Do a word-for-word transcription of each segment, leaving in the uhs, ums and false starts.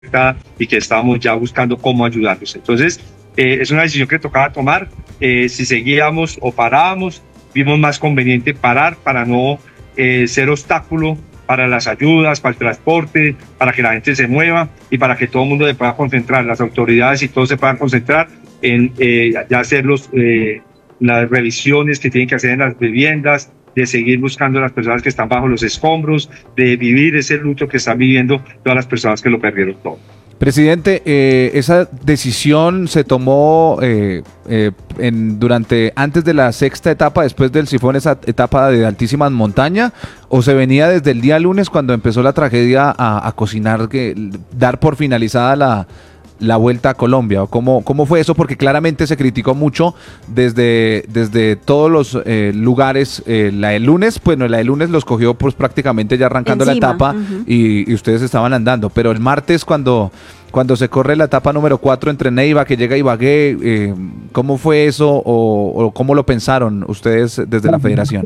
y que estábamos ya buscando cómo ayudarlos. Entonces, eh, es una decisión que tocaba tomar. Eh, si seguíamos o parábamos, vimos más conveniente parar para no eh, ser obstáculo para las ayudas, para el transporte, para que la gente se mueva y para que todo el mundo se pueda concentrar, las autoridades y todos se puedan concentrar en eh, ya hacer los, eh, las revisiones que tienen que hacer en las viviendas, de seguir buscando a las personas que están bajo los escombros, de vivir ese luto que están viviendo todas las personas que lo perdieron todo. Presidente, eh, esa decisión se tomó eh, eh, en, durante antes de la sexta etapa, después del sifón, esa etapa de altísimas montañas, o se venía desde el día lunes cuando empezó la tragedia a, a cocinar, que, dar por finalizada la, la vuelta a Colombia. ¿Cómo, cómo fue eso? Porque claramente se criticó mucho desde, desde todos los eh, lugares. Eh, la del lunes, pues no, la del lunes los cogió pues prácticamente ya arrancando Encima. la etapa uh-huh. y, y ustedes estaban andando. Pero el martes cuando, cuando se corre la etapa número cuatro entre Neiva, que llega a Ibagué, eh, ¿cómo fue eso o, o cómo lo pensaron ustedes desde la federación?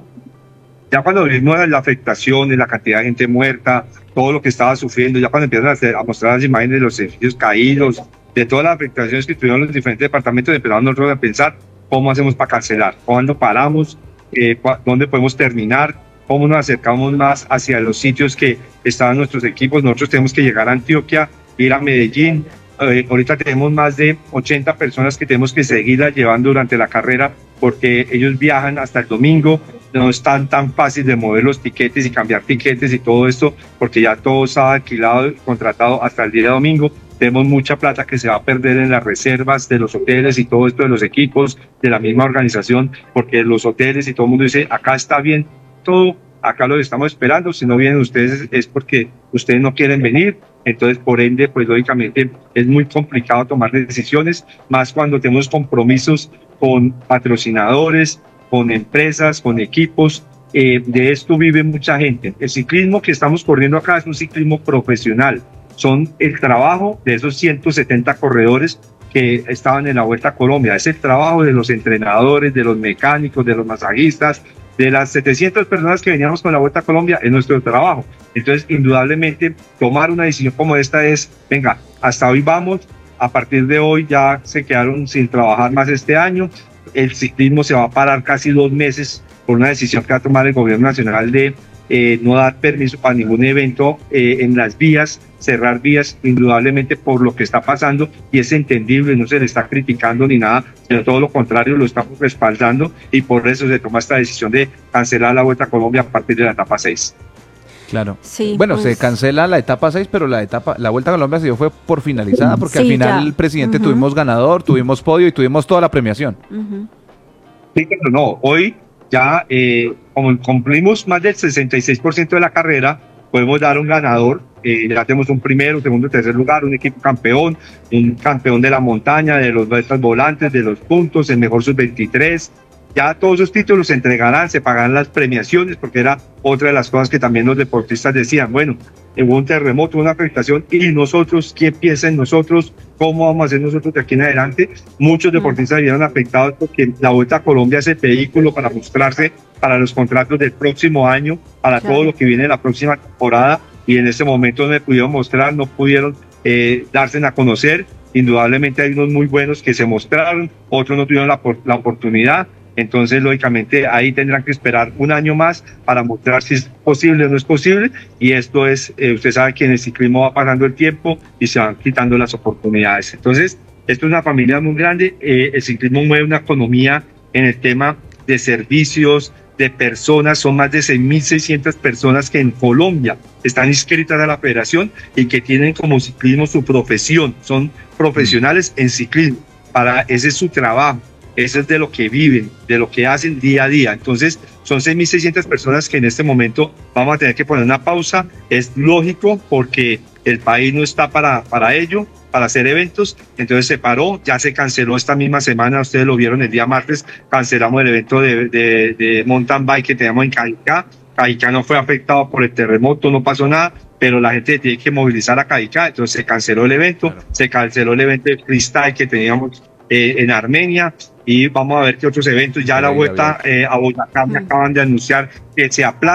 Ya cuando vimos la afectación y la cantidad de gente muerta, todo lo que estaba sufriendo, ya cuando empiezan a, hacer, a mostrar las imágenes de los edificios caídos, de todas las afectaciones que tuvieron los diferentes departamentos, empezamos nosotros a pensar cómo hacemos para cancelar, cuándo paramos, eh, dónde podemos terminar, cómo nos acercamos más hacia los sitios que estaban nuestros equipos. Nosotros tenemos que llegar a Antioquia, ir a Medellín. Eh, ahorita tenemos más de ochenta personas que tenemos que seguirlas llevando durante la carrera porque ellos viajan hasta el domingo. No es tan, tan fácil de mover los tiquetes y cambiar tiquetes y todo esto porque ya todo está alquilado y contratado hasta el día de domingo. Tenemos mucha plata que se va a perder en las reservas de los hoteles y todo esto de los equipos, de la misma organización, porque los hoteles y todo el mundo dice, acá está bien todo, acá lo estamos esperando, si no vienen ustedes es porque ustedes no quieren venir. Entonces, por ende, pues lógicamente es muy complicado tomar decisiones, más cuando tenemos compromisos con patrocinadores, con empresas, con equipos. Eh, de esto vive mucha gente. El ciclismo que estamos corriendo acá es un ciclismo profesional. Son el trabajo de esos ciento setenta corredores que estaban en la Vuelta a Colombia. Es el trabajo de los entrenadores, de los mecánicos, de los masajistas, de las setecientas personas que veníamos con la Vuelta a Colombia, es nuestro trabajo. Entonces, indudablemente, tomar una decisión como esta es, venga, hasta hoy vamos, a partir de hoy ya se quedaron sin trabajar más este año, el ciclismo se va a parar casi dos meses por una decisión que va a tomar el gobierno nacional de eh, no dar permiso para ningún evento eh, en las vías, cerrar vías, indudablemente por lo que está pasando, y es entendible, no se le está criticando ni nada, sino todo lo contrario, lo estamos respaldando, y por eso se toma esta decisión de cancelar la Vuelta a Colombia a partir de la etapa seis. Claro. Sí, bueno, pues... se cancela la etapa seis, pero la etapa la Vuelta a Colombia se dio fue por finalizada, porque sí, al final ya. el presidente uh-huh. tuvimos ganador, tuvimos podio y tuvimos toda la premiación. Uh-huh. Sí, pero no, hoy ya eh, como cumplimos más del sesenta y seis por ciento de la carrera, podemos dar un ganador. Eh, ya tenemos un primero, segundo, tercer lugar, un equipo campeón, un campeón de la montaña, de los vueltas volantes, de los puntos, el mejor sub veintitrés. Ya todos esos títulos se entregarán, se pagarán las premiaciones, porque era otra de las cosas que también los deportistas decían, bueno, hubo un terremoto, una afectación, y nosotros, ¿quién piensa en nosotros? ¿Cómo vamos a hacer nosotros de aquí en adelante? Muchos deportistas vieron afectados porque la Vuelta a Colombia es el vehículo para mostrarse para los contratos del próximo año, para claro. todo lo que viene la próxima temporada, y en este momento no me pudieron mostrar, no pudieron eh, darse a conocer. Indudablemente hay unos muy buenos que se mostraron, otros no tuvieron la, la oportunidad. Entonces, lógicamente, ahí tendrán que esperar un año más para mostrar si es posible o no es posible. Y esto es, eh, usted sabe que en el ciclismo va pasando el tiempo y se van quitando las oportunidades. Entonces, esto es una familia muy grande. Eh, el ciclismo mueve una economía en el tema de servicios, de personas. Son más de seis mil seiscientas personas que en Colombia están inscritas a la federación y que tienen como ciclismo su profesión. Son profesionales en ciclismo. Para, ese es su trabajo. Eso es de lo que viven, de lo que hacen día a día. Entonces, son seis mil seiscientas personas que en este momento vamos a tener que poner una pausa. Es lógico porque el país no está para, para ello, para hacer eventos. Entonces se paró, ya se canceló esta misma semana. Ustedes lo vieron el día martes, cancelamos el evento de, de, de mountain bike que teníamos en Caicá. Caicá no fue afectado por el terremoto, no pasó nada, pero la gente tiene que movilizar a Caicá. Entonces se canceló el evento, claro. se canceló el evento de freestyle que teníamos eh, en Armenia. Y vamos a ver qué otros eventos. Ya sí, la vuelta eh, a Boyacá me acaban de anunciar que se aplaza.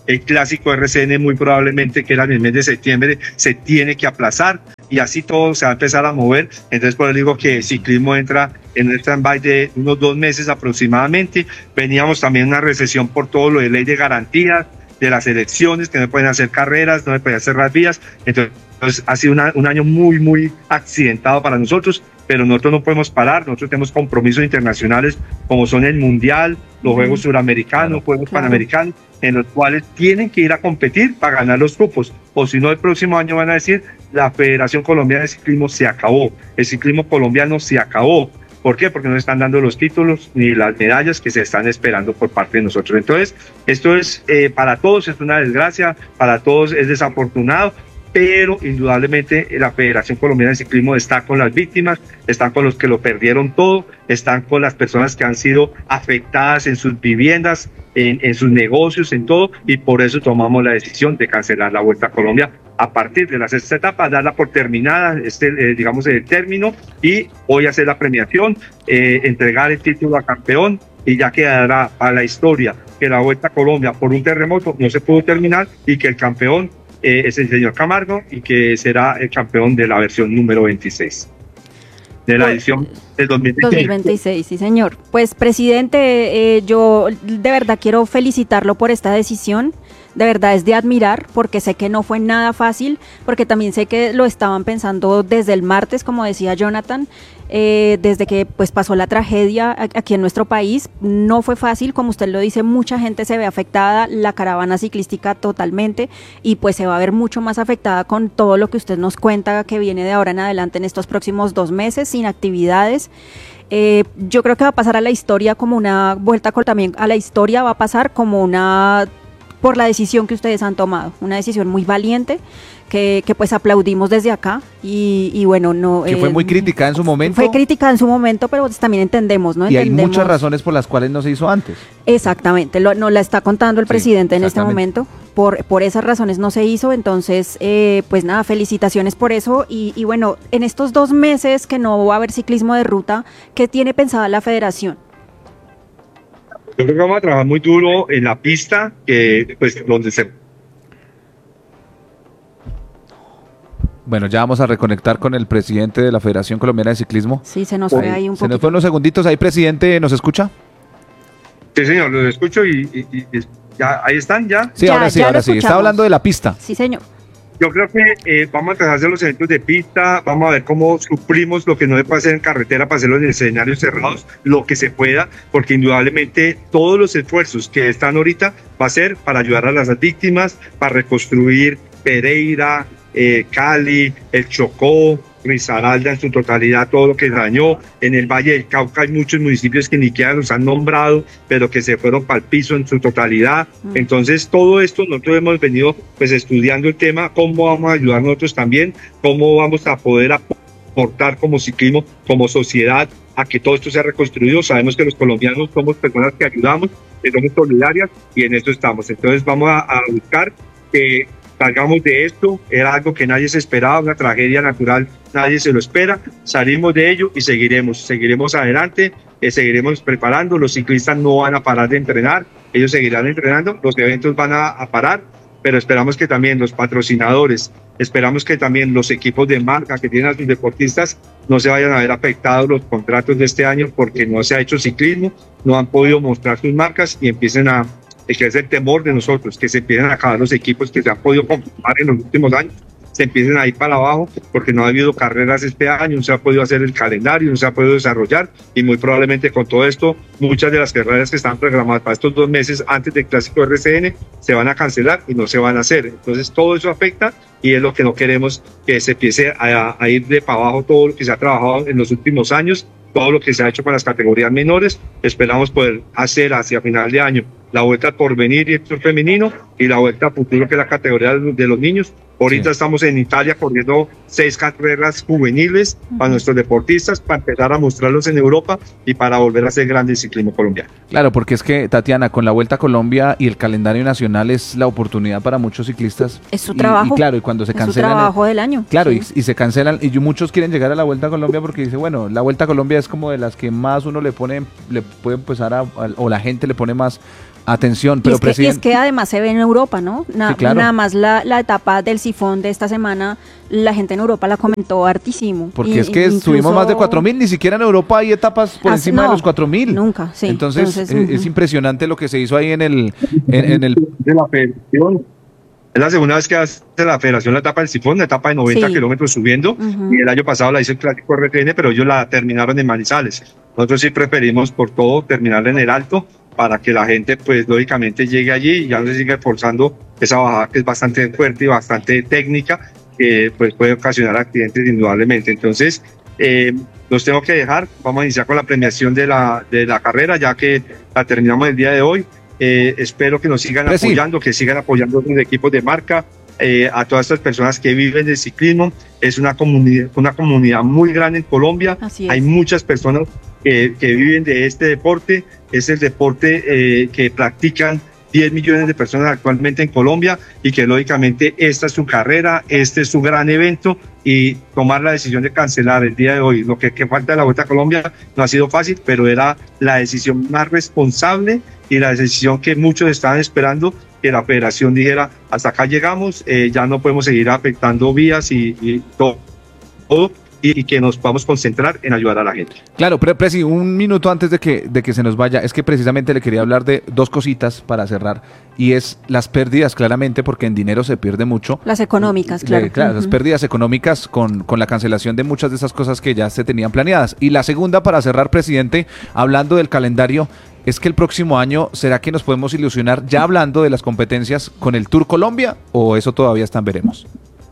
el clásico R C N muy probablemente, que era en el mes de septiembre, se tiene que aplazar y así todo se va a empezar a mover. Entonces por eso digo que el ciclismo entra en un stand-by de unos dos meses aproximadamente. Veníamos también en una recesión por todo lo de ley de garantías, de las elecciones, que no pueden hacer carreras, no se pueden cerrar vías. Entonces Entonces ha sido una, un año muy, muy accidentado para nosotros, pero nosotros no podemos parar. Nosotros tenemos compromisos internacionales como son el Mundial, los uh-huh. Juegos Suramericanos, claro, Juegos claro. Panamericanos, en los cuales tienen que ir a competir para ganar los cupos. O si no, el próximo año van a decir, la Federación Colombiana de Ciclismo se acabó, el ciclismo colombiano se acabó. ¿Por qué? Porque no están dando los títulos ni las medallas que se están esperando por parte de nosotros. Entonces, esto es eh, para todos es una desgracia, para todos es desafortunado, pero indudablemente la Federación Colombiana de Ciclismo está con las víctimas, están con los que lo perdieron todo, están con las personas que han sido afectadas en sus viviendas, en, en sus negocios, en todo, y por eso tomamos la decisión de cancelar la Vuelta a Colombia a partir de la sexta etapa, darla por terminada, este, eh, digamos, el término, y hoy hacer la premiación, eh, entregar el título a campeón, y ya quedará a la historia que la Vuelta a Colombia por un terremoto no se pudo terminar y que el campeón Eh, es el señor Camargo y que será el campeón de la versión número veintiséis de la edición del dos mil veintiséis. dos mil veintiséis, sí señor. Pues presidente, eh, yo de verdad quiero felicitarlo por esta decisión. De verdad es de admirar, porque sé que no fue nada fácil, porque también sé que lo estaban pensando desde el martes, como decía Jonathan, eh, desde que pues pasó la tragedia aquí en nuestro país. No fue fácil, como usted lo dice, mucha gente se ve afectada, la caravana ciclística totalmente, y pues se va a ver mucho más afectada con todo lo que usted nos cuenta que viene de ahora en adelante en estos próximos dos meses, sin actividades. Eh, yo creo que va a pasar a la historia como una vuelta, también a la historia va a pasar como una... por la decisión que ustedes han tomado, una decisión muy valiente que, que pues aplaudimos desde acá y, y bueno, no... Que eh, fue muy criticada en su momento. Fue criticada en su momento, pero pues también entendemos, ¿no? Y entendemos. Hay muchas razones por las cuales no se hizo antes. Exactamente, lo, nos la está contando el sí, presidente en este momento, por, por esas razones no se hizo, entonces eh, pues nada, felicitaciones por eso y, y bueno, en estos dos meses que no va a haber ciclismo de ruta, ¿qué tiene pensada la federación? Yo creo que vamos a trabajar muy duro en la pista, que pues donde se... Bueno, ya vamos a reconectar con el presidente de la Federación Colombiana de Ciclismo. Sí, se nos fue ahí un poco. Se nos fue unos segunditos ahí, presidente, ¿nos escucha? Sí, señor, los escucho y, y, y ya, ahí están, ¿ya? Sí, ya, ahora sí, ya ahora sí. Está hablando de la pista. Sí, señor. Yo creo que eh, vamos a empezar a hacer los eventos de pista, vamos a ver cómo suplimos lo que no se puede hacer en carretera para hacerlo en escenarios cerrados, lo que se pueda, porque indudablemente todos los esfuerzos que están ahorita va a ser para ayudar a las víctimas, para reconstruir Pereira, eh, Cali, el Chocó, Risaralda en su totalidad, todo lo que dañó. En el Valle del Cauca hay muchos municipios que ni siquiera los han nombrado, pero que se fueron para el piso en su totalidad. Mm. Entonces, todo esto nosotros hemos venido pues estudiando el tema, cómo vamos a ayudar nosotros también, cómo vamos a poder aportar como ciclismo, como sociedad, a que todo esto sea reconstruido. Sabemos que los colombianos somos personas que ayudamos, que somos solidarias y en eso estamos. Entonces, vamos a, a buscar que salgamos de esto. Era algo que nadie se esperaba, una tragedia natural, nadie se lo espera. Salimos de ello y seguiremos, seguiremos adelante, eh, seguiremos preparando. Los ciclistas no van a parar de entrenar, ellos seguirán entrenando, los eventos van a, a parar, pero esperamos que también los patrocinadores, esperamos que también los equipos de marca que tienen a sus deportistas no se vayan a ver afectados los contratos de este año porque no se ha hecho ciclismo, no han podido mostrar sus marcas y empiecen a que es el temor de nosotros, que se empiecen a acabar los equipos que se han podido conformar en los últimos años, se empiecen a ir para abajo porque no ha habido carreras este año, no se ha podido hacer el calendario, no se ha podido desarrollar y muy probablemente con todo esto muchas de las carreras que están programadas para estos dos meses antes del clásico R C N se van a cancelar y no se van a hacer. Entonces todo eso afecta y es lo que no queremos, que se empiece a, a ir de para abajo todo lo que se ha trabajado en los últimos años, todo lo que se ha hecho para las categorías menores. Esperamos poder hacer hacia final de año la Vuelta al Porvenir y el Tour femenino y la Vuelta a Futuro, que es la categoría de los niños. Ahorita sí. Estamos en Italia corriendo seis carreras juveniles uh-huh. para nuestros deportistas, para empezar a mostrarlos en Europa y para volver a ser grandes ciclismo colombiano. Claro, porque es que, Tatiana, con la Vuelta a Colombia y el calendario nacional es la oportunidad para muchos ciclistas. Es su trabajo. Y, y claro, y cuando se es cancelan... su trabajo del año. Claro, sí. y, y se cancelan, y muchos quieren llegar a la Vuelta a Colombia porque dice, bueno, la Vuelta a Colombia es como de las que más uno le pone, le puede empezar a, o la gente le pone más Atención, Y pero es, que, y es presidente. que además se ve en Europa, ¿no? Na- Sí, claro. Nada más la, la etapa del sifón de esta semana, la gente en Europa la comentó hartísimo. Porque Y- es que incluso- subimos más de cuatro mil, ni siquiera en Europa hay etapas por Ah, encima no, de los cuatro mil. nunca, sí. Entonces, Entonces, eh, ujú. es impresionante lo que se hizo ahí en el, en, en el De la federación. Es la segunda vez que hace la federación la etapa del sifón, una etapa de noventa Sí. kilómetros subiendo. Ujú. Y el año pasado la hizo el clásico R T N, pero ellos la terminaron en Manizales. Nosotros sí preferimos por todo terminar en el alto para que la gente, pues lógicamente llegue allí y ya no se siga forzando esa bajada que es bastante fuerte y bastante técnica, que pues puede ocasionar accidentes indudablemente. Entonces, eh, los tengo que dejar. Vamos a iniciar con la premiación de la, de la carrera, ya que la terminamos el día de hoy. Eh, espero que nos sigan Presi. apoyando, que sigan apoyando los equipos de marca, eh, a todas estas personas que viven del ciclismo. Es una comunidad, una comunidad muy grande en Colombia. Así es. Hay muchas personas que, que viven de este deporte. Es el deporte eh, que practican diez millones de personas actualmente en Colombia y que lógicamente esta es su carrera, este es su gran evento, y tomar la decisión de cancelar el día de hoy lo que, que falta de la Vuelta a Colombia no ha sido fácil, pero era la decisión más responsable y la decisión que muchos estaban esperando, que la federación dijera hasta acá llegamos, eh, ya no podemos seguir afectando vías y, y todo, todo y, y que nos podamos concentrar en ayudar a la gente. Claro, pero Presi, un minuto antes de que, de que se nos vaya, es que precisamente le quería hablar de dos cositas para cerrar, y es las pérdidas, claramente, porque en dinero se pierde mucho. Las económicas, Le- claro. claro, las Ujú. pérdidas económicas con, con la cancelación de muchas de esas cosas que ya se tenían planeadas. Y la segunda, para cerrar, presidente, hablando del calendario, es que el próximo año, ¿será que nos podemos ilusionar ya hablando de las competencias con el Tour Colombia, o eso todavía está en veremos?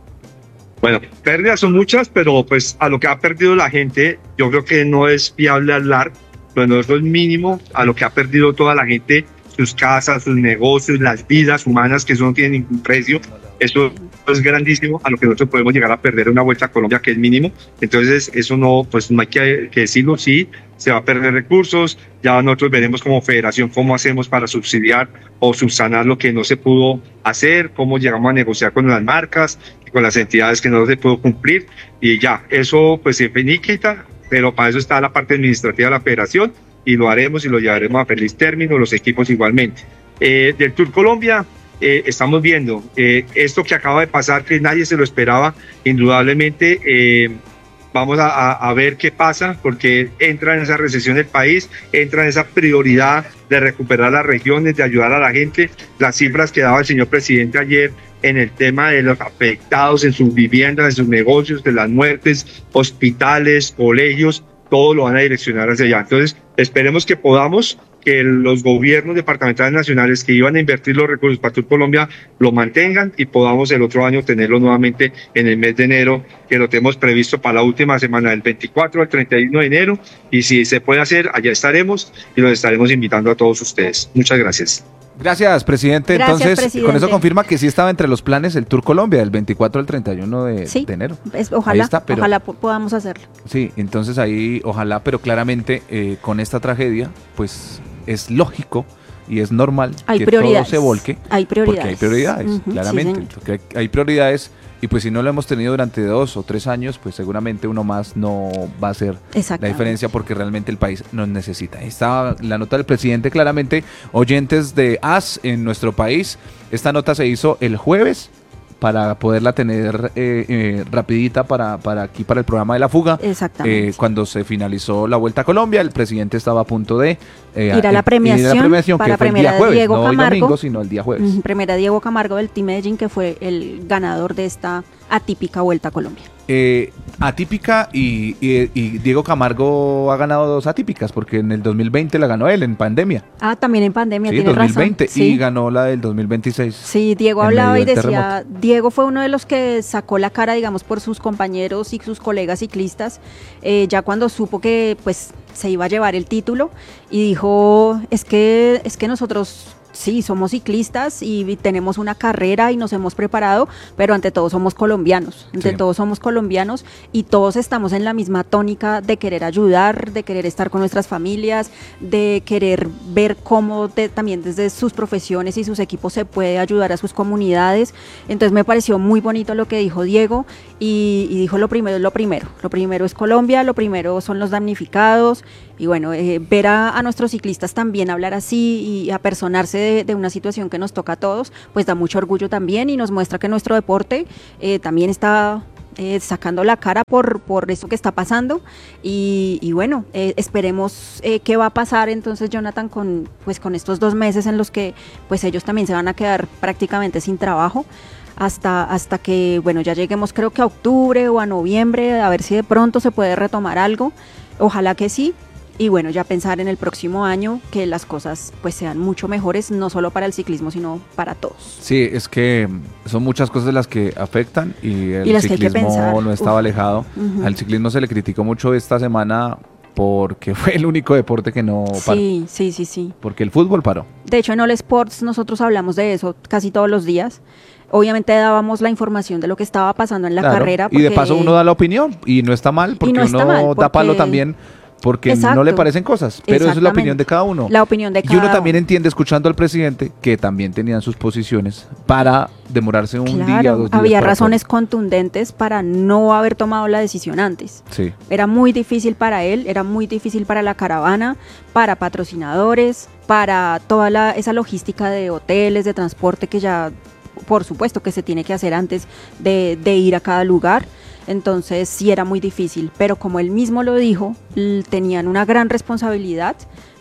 Bueno, pérdidas son muchas, pero pues a lo que ha perdido la gente, yo creo que no es viable hablar, pero no es lo mínimo a lo que ha perdido toda la gente, sus casas, sus negocios, las vidas humanas, que eso no tiene ningún precio. Eso es grandísimo a lo que nosotros podemos llegar a perder en una Vuelta a Colombia, que es mínimo. Entonces, eso no, pues no hay que, que decirlo, sí, se va a perder recursos. Ya nosotros veremos como federación cómo hacemos para subsidiar o subsanar lo que no se pudo hacer, cómo llegamos a negociar con las marcas, con las entidades que no se pudo cumplir, y ya, eso pues se finiquita, pero para eso está la parte administrativa de la federación, y lo haremos y lo llevaremos a feliz término, los equipos igualmente. Eh, del Tour Colombia, eh, estamos viendo eh, esto que acaba de pasar, que nadie se lo esperaba, indudablemente. eh, Vamos a, a, a ver qué pasa, porque entra en esa recesión el país, entra en esa prioridad de recuperar las regiones, de ayudar a la gente. Las cifras que daba el señor presidente ayer en el tema de los afectados en sus viviendas, en sus negocios, de las muertes, hospitales, colegios, todo lo van a direccionar hacia allá. Entonces, esperemos que podamos, que los gobiernos departamentales nacionales que iban a invertir los recursos para Tour Colombia lo mantengan, y podamos el otro año tenerlo nuevamente en el mes de enero, que lo tenemos previsto para la última semana del veinticuatro al treinta y uno de enero, y si se puede hacer, allá estaremos y los estaremos invitando a todos ustedes. Muchas gracias. Gracias, presidente. Gracias, Entonces, presidente. con eso confirma que sí estaba entre los planes el Tour Colombia, del veinticuatro al treinta y uno de, Sí, de enero. es- Ahí ojalá, está, pero- ojalá po- podamos hacerlo. Sí, entonces ahí, ojalá, pero claramente eh, con esta tragedia, pues es lógico y es normal Hay que prioridades. todo se volque. Hay prioridades. Porque hay prioridades, Ujú, sí, claramente. señor. porque hay, hay prioridades, y pues si no lo hemos tenido durante dos o tres años, pues seguramente uno más no va a hacer la Exactamente. diferencia, porque realmente el país nos necesita. Está la nota del presidente, claramente, oyentes de A S en nuestro país. Esta nota se hizo el jueves para poderla tener eh, eh, rapidita para, para aquí, para el programa de La Fuga. Exactamente. Eh, cuando se finalizó la Vuelta a Colombia, el presidente estaba a punto de eh, Ir a la eh, premiación, ir a la premiación, para que fue el premiar día a jueves, Diego no el Camargo. domingo, sino el día jueves. Ujú, Primera Diego Camargo del Team Medellín, que fue el ganador de esta atípica Vuelta a Colombia. Eh, atípica, y, y- y Diego Camargo ha ganado dos atípicas, porque en el dos mil veinte la ganó él en pandemia. Ah, también en pandemia, Sí, tiene dos mil veinte, razón. y Sí. ganó la del dos mil veintiséis. Sí, Diego en hablaba y medio del decía, Diego fue uno de los que sacó la cara, digamos, por sus compañeros y sus colegas ciclistas, eh, ya cuando supo que pues se iba a llevar el título, y dijo, es que, es que nosotros sí somos ciclistas y tenemos una carrera y nos hemos preparado, pero ante todo somos colombianos, ante Sí. todo somos colombianos, y todos estamos en la misma tónica de querer ayudar, de querer estar con nuestras familias, de querer ver cómo de- también desde sus profesiones y sus equipos se puede ayudar a sus comunidades. Entonces me pareció muy bonito lo que dijo Diego, y, y dijo lo primero es lo primero, lo primero es Colombia, lo primero son los damnificados, y bueno, eh, ver a, a nuestros ciclistas también hablar así y apersonarse de, de una situación que nos toca a todos, pues da mucho orgullo también y nos muestra que nuestro deporte eh, también está eh, sacando la cara por, por eso que está pasando y, y bueno, eh, esperemos eh, qué va a pasar entonces, Jonathan, con, pues, con estos dos meses en los que pues ellos también se van a quedar prácticamente sin trabajo. Hasta, hasta que, bueno, ya lleguemos creo que a octubre o a noviembre, a ver si de pronto se puede retomar algo, ojalá que sí, y bueno, ya pensar en el próximo año que las cosas pues sean mucho mejores, no solo para el ciclismo, sino para todos. Sí, es que son muchas cosas las que afectan y el y las que hay que ciclismo pensar. no estaba Uf. alejado. Uh-huh. Al ciclismo se le criticó mucho esta semana porque fue el único deporte que no paró. Sí, sí, sí, sí. Porque el fútbol paró. De hecho, en All Sports nosotros hablamos de eso casi todos los días. Obviamente dábamos la información de lo que estaba pasando en la Claro, carrera. y de porque- paso uno da la opinión y no está mal porque no está uno mal, da porque- palo también porque Exacto. no le parecen cosas, pero eso es la Exactamente. opinión de cada uno. La opinión de Y cada uno también uno. entiende, escuchando al presidente, que también tenían sus posiciones para demorarse un Claro, día, dos días. había para razones contundentes para no haber tomado la decisión antes. poder- Sí. Era muy difícil para él, era muy difícil para la caravana, para patrocinadores, para toda la, esa logística de hoteles, de transporte que ya, por supuesto, que se tiene que hacer antes de, de ir a cada lugar. Entonces sí era muy difícil, pero como él mismo lo dijo, l- tenían una gran responsabilidad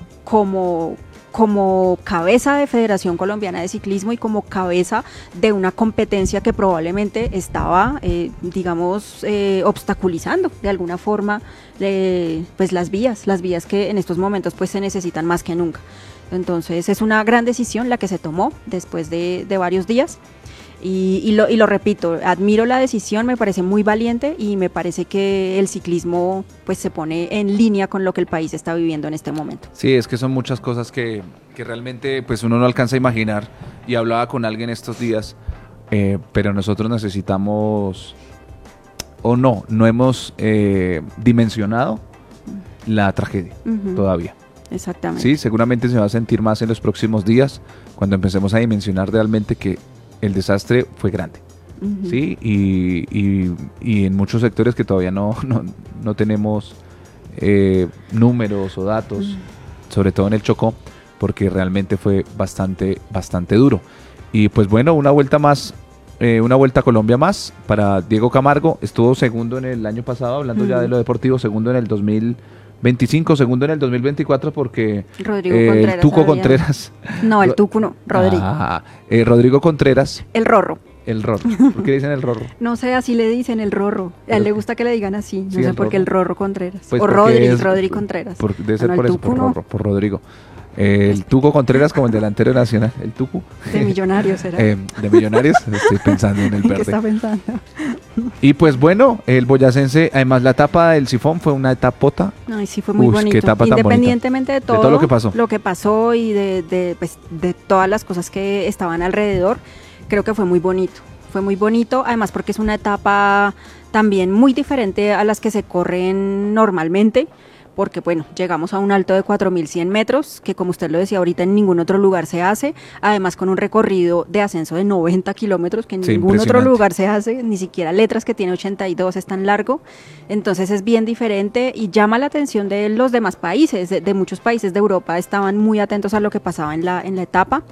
como, como cabeza de Federación Colombiana de Ciclismo y como cabeza de una competencia que probablemente estaba, eh, digamos, eh, obstaculizando de alguna forma eh, pues las vías, las vías que en estos momentos pues se necesitan más que nunca. Entonces es una gran decisión la que se tomó después de, de varios días. Y, y, lo, y lo repito, admiro la decisión, me parece muy valiente y me parece que el ciclismo pues se pone en línea con lo que el país está viviendo en este momento. Sí, es que son muchas cosas que, que realmente pues uno no alcanza a imaginar. Y hablaba con alguien estos días, eh, pero nosotros necesitamos, o no, no hemos eh, dimensionado la tragedia Uh-huh. todavía. Exactamente. Sí, seguramente se va a sentir más en los próximos días cuando empecemos a dimensionar realmente que el desastre fue grande. Uh-huh. Sí, y, y, y en muchos sectores que todavía no, no, no tenemos eh, números o datos, Uh-huh. sobre todo en el Chocó, porque realmente fue bastante, bastante duro. Y pues bueno, una vuelta más, eh, una vuelta a Colombia más para Diego Camargo. Estuvo segundo en el año pasado, hablando Uh-huh. ya de lo deportivo, segundo en el dos mil veinticinco, segundo en el dos mil veinticuatro porque Rodrigo eh, Contreras el Tuco había- Contreras. No, el Tuco no, Rodrigo. Ah, eh, Rodrigo Contreras, El Rorro. el Rorro. ¿Por qué le dicen el Rorro? No sé, así le dicen el Rorro. A él le gusta que le digan así. No Sí, sé el por qué Rorro. el Rorro Contreras. Pues o porque Rodri, es- Rodri Contreras. Por, debe ser Ah, no, por el eso, Tucu por, no. Rorro, por Rodrigo. Eh, el Tuco Contreras como el delantero nacional. El Tucu. De Millonarios será. Eh, de Millonarios. Estoy pensando en el ¿En qué está verde. pensando? Y pues bueno, el boyacense, además la etapa del Sifón fue una etapota. Ay, sí, fue muy Ush, qué bonito. etapa tan bonita. Independientemente de todo, todo lo que pasó. lo que pasó y de, de, pues, de todas las cosas que estaban alrededor, creo que fue muy bonito. Fue muy bonito, además porque es una etapa también muy diferente a las que se corren normalmente, porque bueno, llegamos a un alto de cuatro mil cien metros, que como usted lo decía ahorita en ningún otro lugar se hace, además con un recorrido de ascenso de noventa kilómetros, que en Sí, ningún otro impresionante. lugar se hace, ni siquiera Letras, que tiene ochenta y dos, es tan largo, entonces es bien diferente y llama la atención de los demás países, de, de muchos países de Europa estaban muy atentos a lo que pasaba en la, en la etapa.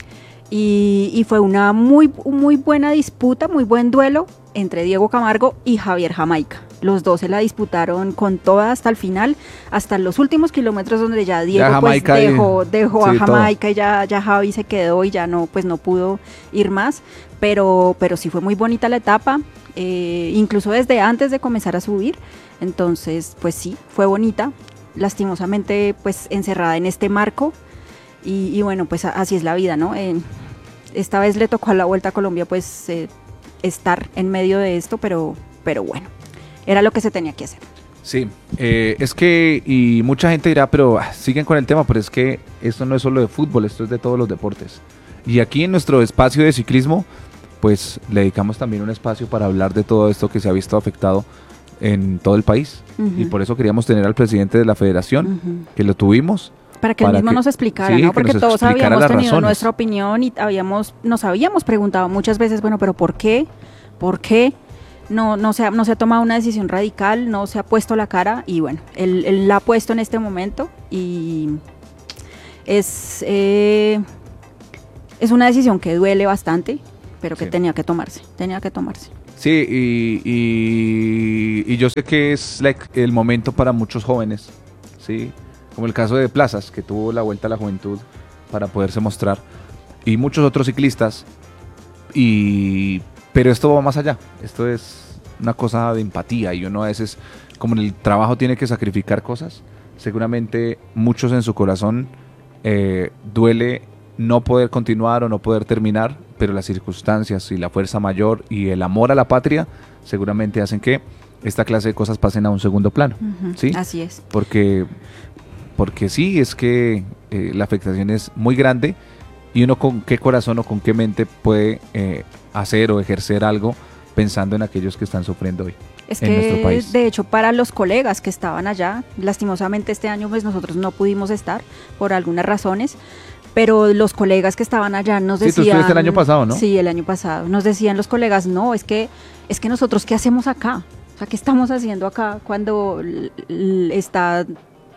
Y, y fue una muy, muy buena disputa, muy buen duelo entre Diego Camargo y Javier Jamaica. Los dos se la disputaron con toda hasta el final, hasta los últimos kilómetros donde ya Diego Ya pues Jamaica y- dejó, dejó a sí, todo. Jamaica y ya, ya Javi se quedó y ya no, pues no pudo ir más. Pero, pero sí fue muy bonita la etapa, eh, incluso desde antes de comenzar a subir. Entonces, pues sí, fue bonita. Lastimosamente, pues encerrada en este marco. Y, y bueno, pues a- así es la vida, ¿no? Eh, esta vez le tocó a la Vuelta a Colombia pues eh, estar en medio de esto, pero, pero bueno, era lo que se tenía que hacer. Sí, eh, es que, y mucha gente dirá, pero ah, siguen con el tema, pero es que esto no es solo de fútbol, esto es de todos los deportes. Y aquí en nuestro espacio de ciclismo, pues le dedicamos también un espacio para hablar de todo esto que se ha visto afectado en todo el país. Ujú. Y por eso queríamos tener al presidente de la federación, Ujú. que lo tuvimos. Para que Para él mismo que- nos explicara, sí, ¿no? que Porque nos todos explicara habíamos las tenido razones. nuestra opinión y habíamos, nos habíamos preguntado muchas veces, bueno, pero ¿por qué? ¿Por qué? No, no, se ha, no se ha tomado una decisión radical, no se ha puesto la cara y bueno, él, él la ha puesto en este momento y es, eh, es una decisión que duele bastante, pero que Sí. tenía que tomarse, tenía que tomarse. Sí, y, y, y yo sé que es like, el momento para muchos jóvenes, ¿sí? Como el caso de Plazas, que tuvo la Vuelta a la Juventud para poderse mostrar, y muchos otros ciclistas, y pero esto va más allá, esto es una cosa de empatía, y uno a veces, como en el trabajo tiene que sacrificar cosas, seguramente muchos en su corazón eh, duele no poder continuar o no poder terminar, pero las circunstancias y la fuerza mayor y el amor a la patria seguramente hacen que esta clase de cosas pasen a un segundo plano, Ujú, ¿sí? Así es. Porque, porque sí, es que eh, la afectación es muy grande y uno con qué corazón o con qué mente puede eh, hacer o ejercer algo pensando en aquellos que están sufriendo hoy. Es en nuestro que, país. de hecho, para los colegas que estaban allá, lastimosamente este año pues nosotros no pudimos estar por algunas razones, pero los colegas que estaban allá nos Sí, tú decían... estuviste el año pasado, ¿no? Sí, el año pasado. Nos decían los colegas, no, es que, es que nosotros, ¿qué hacemos acá? O sea, ¿qué estamos haciendo acá cuando l- l- está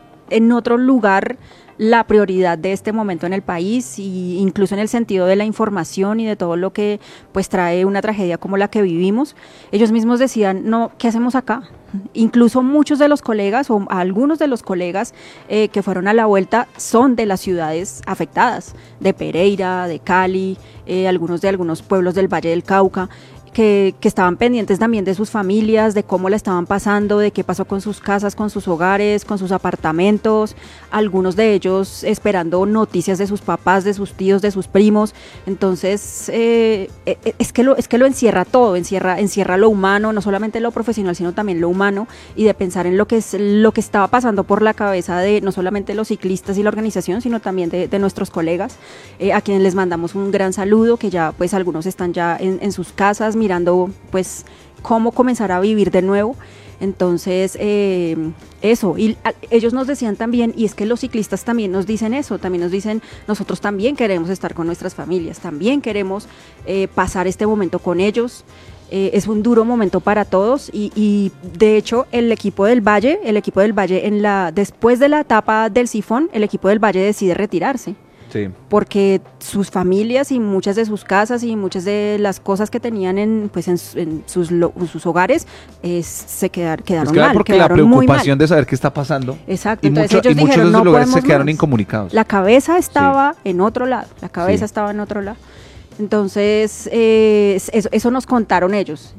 en otro lugar la prioridad de este momento en el país, y incluso en el sentido de la información y de todo lo que pues trae una tragedia como la que vivimos? Ellos mismos decían, no, ¿qué hacemos acá? Incluso muchos de los colegas o algunos de los colegas eh, que fueron a la vuelta son de las ciudades afectadas, de Pereira, de Cali, eh, algunos de algunos pueblos del Valle del Cauca, que, que estaban pendientes también de sus familias, de cómo la estaban pasando, de qué pasó con sus casas, con sus hogares, con sus apartamentos, algunos de ellos esperando noticias de sus papás, de sus tíos, de sus primos. Entonces, eh, es, que lo, es que lo encierra todo, encierra, encierra lo humano, no solamente lo profesional, sino también lo humano, y de pensar en lo que, es, lo que estaba pasando por la cabeza de no solamente los ciclistas y la organización, sino también de, de nuestros colegas, eh, a quienes les mandamos un gran saludo, que ya pues algunos están ya en, en sus casas mirando pues cómo comenzar a vivir de nuevo. Entonces, eh, eso, y a, ellos nos decían también, y es que los ciclistas también nos dicen eso, también nos dicen, nosotros también queremos estar con nuestras familias, también queremos eh, pasar este momento con ellos. Eh, es un duro momento para todos, y, y de hecho el equipo del Valle, el equipo del Valle en la, después de la etapa del Sifón, el equipo del Valle decide retirarse. Sí. Porque sus familias y muchas de sus casas y muchas de las cosas que tenían en, pues en, en, sus, lo, en sus hogares eh, se quedar, quedaron Pues claro, mal, porque quedaron la muy mal. preocupación de saber qué está pasando. Exacto, Y, entonces mucho, y ellos muchos dijeron, de esos no lugares se podemos quedaron más. incomunicados. La cabeza estaba sí. en otro lado, la cabeza sí. estaba en otro lado. Entonces, eh, eso, eso nos contaron ellos.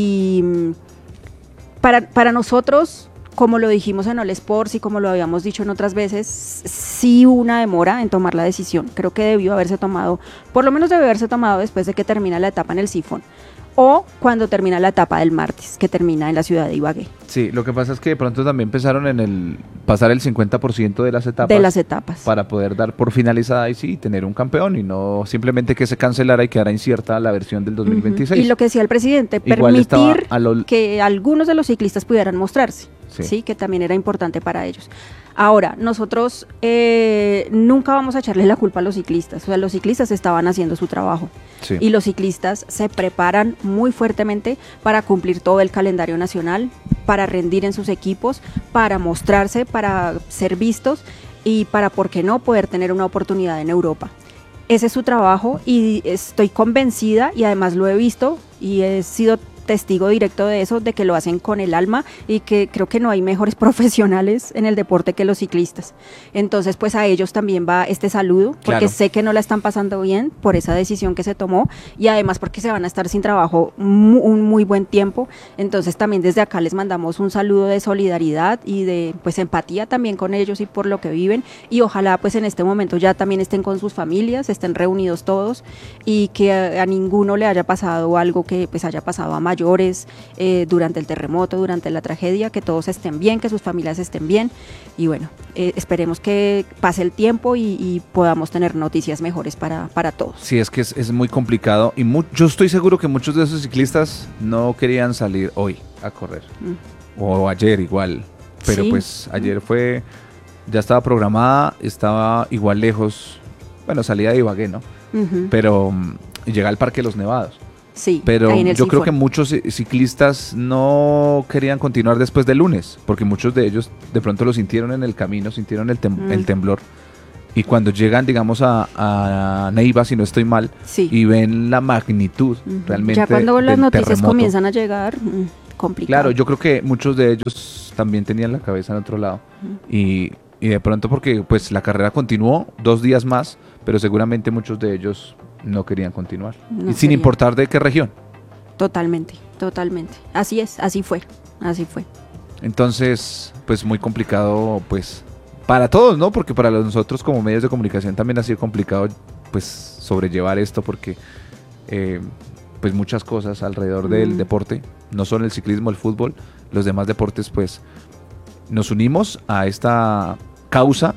Y para, para nosotros, como lo dijimos en All Sports y como lo habíamos dicho en otras veces, sí hubo una demora en tomar la decisión. Creo que debió haberse tomado, por lo menos debió haberse tomado después de que termina la etapa en el Sifón, o cuando termina la etapa del martes, que termina en la ciudad de Ibagué. Sí, lo que pasa es que de pronto también pensaron en el pasar el cincuenta por ciento de las etapas. De las etapas. Para poder dar por finalizada y sí, tener un campeón, y no simplemente que se cancelara y quedara incierta la versión del dos mil veintiséis. Uh-huh. Y lo que decía el presidente, Igual permitir lo... que algunos de los ciclistas pudieran mostrarse. Sí. sí, que también era importante para ellos. Ahora, nosotros eh, nunca vamos a echarle la culpa a los ciclistas, o sea, los ciclistas estaban haciendo su trabajo, sí. y los ciclistas se preparan muy fuertemente para cumplir todo el calendario nacional, para rendir en sus equipos, para mostrarse, para ser vistos y para, ¿por qué no?, poder tener una oportunidad en Europa. Ese es su trabajo y estoy convencida, y además lo he visto y he sido testigo directo de eso, de que lo hacen con el alma, y que creo que no hay mejores profesionales en el deporte que los ciclistas. Entonces, pues a ellos también va este saludo, porque claro. sé que no la están pasando bien por esa decisión que se tomó, y además porque se van a estar sin trabajo muy, un muy buen tiempo. Entonces también desde acá les mandamos un saludo de solidaridad y de pues empatía también con ellos y por lo que viven, y ojalá pues en este momento ya también estén con sus familias, estén reunidos todos, y que a, a ninguno le haya pasado algo que pues haya pasado a mayores eh, durante el terremoto, durante la tragedia, que todos estén bien, que sus familias estén bien, y bueno, eh, esperemos que pase el tiempo y, y podamos tener noticias mejores para, para todos. Sí, es que es, es muy complicado, y mu- yo estoy seguro que muchos de esos ciclistas no querían salir hoy a correr, mm. o ayer igual, pero sí. pues ayer fue, ya estaba programada, estaba igual lejos, bueno, salida de Ibagué, ¿no? Uh-huh. Pero um, llega al Parque de los Nevados. Sí, pero yo Sifón. Creo que muchos ciclistas no querían continuar después del lunes, porque muchos de ellos de pronto lo sintieron en el camino, sintieron el, tem- mm. el temblor, y cuando llegan, digamos, a, a Neiva, si no estoy mal, Sí. y ven la magnitud Ujú. realmente Ya cuando las del noticias terremoto. comienzan a llegar, mm, complicado. Claro, yo creo que muchos de ellos también tenían la cabeza en otro lado. Ujú. Y, y de pronto porque pues la carrera continuó dos días más, pero seguramente muchos de ellos no querían continuar. No y sin querían. importar de qué región. Totalmente, totalmente. Así es, así fue, así fue. Entonces, pues muy complicado, pues, para todos, ¿no? Porque para nosotros como medios de comunicación también ha sido complicado, pues, sobrellevar esto porque, eh, pues, muchas cosas alrededor del Mm. deporte, no solo el ciclismo, el fútbol, los demás deportes, pues, nos unimos a esta causa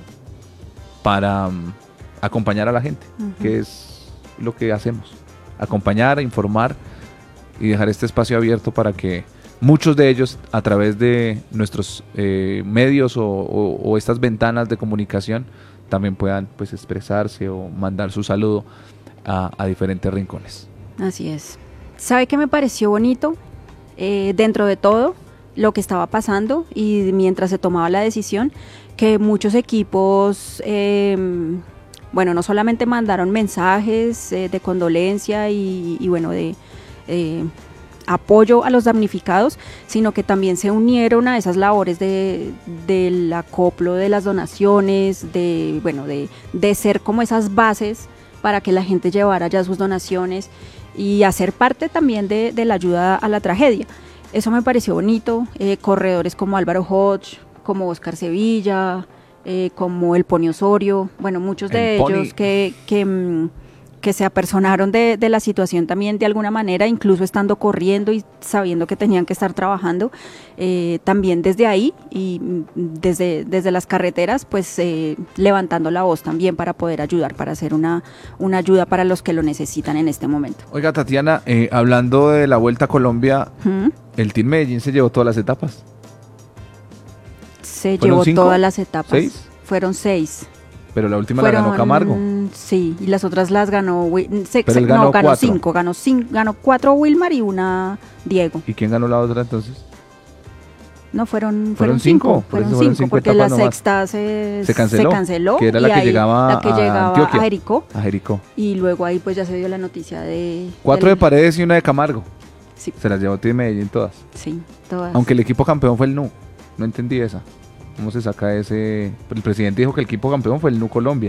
para um, acompañar a la gente, Ujú. que es lo que hacemos, acompañar, informar y dejar este espacio abierto para que muchos de ellos a través de nuestros eh, medios o, o- o estas ventanas de comunicación también puedan pues expresarse o mandar su saludo a, a diferentes rincones. Así es. ¿Sabe qué me pareció bonito? Eh, dentro de todo lo que estaba pasando y mientras se tomaba la decisión, que muchos equipos, eh, bueno, no solamente mandaron mensajes eh, de condolencia y, y bueno, de eh, apoyo a los damnificados, sino que también se unieron a esas labores de, del acoplo de las donaciones, de, bueno, de, de ser como esas bases para que la gente llevara ya sus donaciones y hacer parte también de, de la ayuda a la tragedia. Eso me pareció bonito. Eh, corredores como Álvaro Hodge, como Oscar Sevilla, eh, como el Pony Osorio, bueno, muchos de El Pony. ellos que, que, mm, que se apersonaron de, de la situación también de alguna manera, incluso estando corriendo y sabiendo que tenían que estar trabajando, eh, también desde ahí y mm, desde, desde las carreteras, pues eh, levantando la voz también para poder ayudar, para hacer una, una ayuda para los que lo necesitan en este momento. Oiga, Tatiana, eh, hablando de la Vuelta a Colombia, Ujú. el Team Medellín se llevó todas las etapas. Se ¿Fueron llevó cinco? todas las etapas. ¿Seis? Fueron seis. Pero la última Fueron, la ganó Camargo. Sí, y las otras las ganó. Wi- se- Pero se- él ganó no, ganó cuatro. cinco. Ganó, cinco, ganó cuatro Wilmar y una Diego. ¿Y quién ganó la otra entonces? No, fueron, Fueron fueron cinco, cinco. por Fueron eso fueron cinco, cinco porque etapas la nomás. sexta se, Se canceló, que era y la que ahí- llegaba la que a llegaba Antioquia. a Jericó. A Jericó. Y luego ahí pues ya se dio la noticia de... Cuatro del- de Paredes y una de Camargo. Sí, Se las llevó Team Medellín todas. sí, todas. Aunque el equipo campeón fue el N U. No entendí esa. ¿Cómo se saca ese? El presidente dijo que el equipo campeón fue el N U Colombia.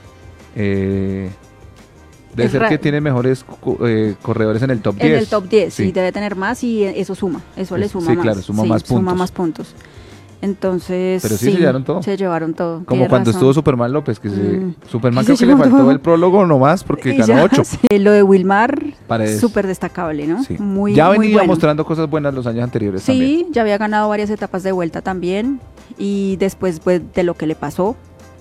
Eh, debe Es ser ra- que tiene mejores co- eh, corredores en el top En diez. el top diez, sí. Sí. debe tener más y eso suma, eso le Es- suma sí, más. claro, suma más Suma puntos. más puntos. Entonces, Pero sí se llevaron todo. Se llevaron todo. Como tiene cuando razón. estuvo Superman López, que se, Mm. Superman Que creo se que le llevó faltó todo. el prólogo nomás porque Y ganó ya, ocho. sí. Lo de Wilmar, Paredes. súper destacable, ¿no? Sí. Muy, ya muy venía bueno. mostrando cosas buenas los años anteriores Sí, también. ya había ganado varias etapas de vuelta también. Y después pues, de lo que le pasó,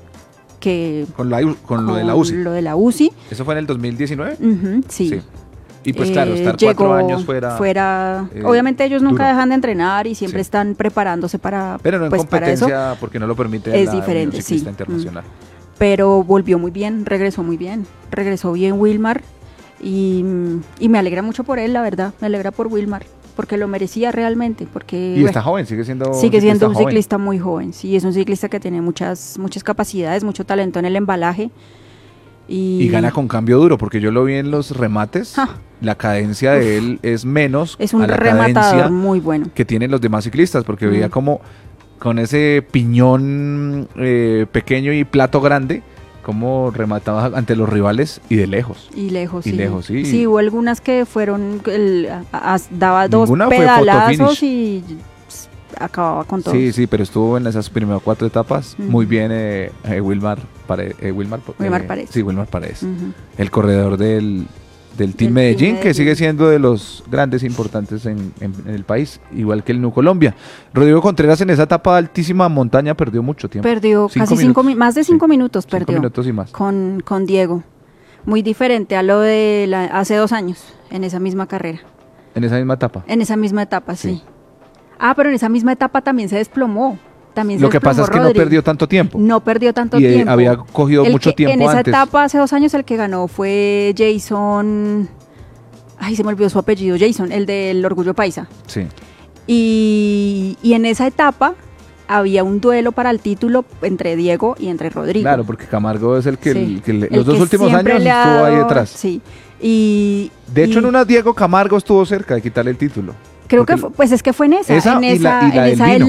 que Con, la, con lo de la U C I. Lo de la U C I. ¿Eso fue en el dos mil diecinueve? Ujú, sí. Y pues claro, Eh, estar llegó cuatro años fuera... fuera- eh, obviamente ellos nunca duro. dejan de entrenar y siempre Sí. están preparándose para, Pero no en pues, para eso. competencia porque no lo permite es la diferente, Unión Ciclista sí. Internacional. Pero volvió muy bien, regresó muy bien, regresó bien Wilmar y, y me alegra mucho por él, la verdad, me alegra por Wilmar, porque lo merecía realmente, porque Y bueno, está joven, sigue siendo sigue siendo un joven. ciclista muy joven, sí, es un ciclista que tiene muchas, muchas capacidades, mucho talento en el embalaje. Y, Y gana con cambio duro, porque yo lo vi en los remates. Ja. La cadencia de él es menos es un a la rematador cadencia muy bueno. que tienen los demás ciclistas, porque veía Mm. como con ese piñón eh, pequeño y plato grande, como remataba ante los rivales y de lejos. Y lejos, Y sí. lejos, sí. Sí, hubo algunas que fueron, el- a- a- daba dos Ninguna fue pedalazos photofinish. y pss, acababa con todo. Sí, sí, pero estuvo en esas primeras cuatro etapas Ujú. muy bien eh, eh, Wilmar, Pare- eh, Wilmar, Wilmar eh, Paredes. Sí, Wilmar Paredes. Ujú. El corredor del, del Team Team Medellín, que Medellín. sigue siendo de los grandes importantes en, en- en el país, igual que el N U Colombia. Rodrigo Contreras en esa etapa de altísima montaña perdió mucho tiempo. Perdió Cinco casi cinco, minutos. mi- más de cinco Sí, minutos Cinco perdió minutos y más. con, con Diego. Muy diferente a lo de la- hace dos años, en esa misma carrera, En esa misma etapa. en esa misma etapa, sí. Sí. Ah, pero en esa misma etapa también se desplomó. También se Lo que pasa es desplomó que no Rodri. perdió tanto tiempo. No perdió tanto y eh, tiempo. había cogido El mucho que- tiempo En esa antes. etapa, hace dos años, el que ganó fue Jason. Ay, se me olvidó su apellido. Jason, el del Orgullo Paisa. Sí. Y, y en esa etapa había un duelo para el título entre Diego y entre Rodrigo. Claro, porque Camargo es el que, Sí. el que le- El los dos que últimos siempre años le ha estuvo ahí dado- detrás. Sí. Y, De hecho, y en una Diego Camargo estuvo cerca de quitarle el título. creo que porque- fue- pues es que fue en esa, Esa en y la- esa, y la en del esa vino. él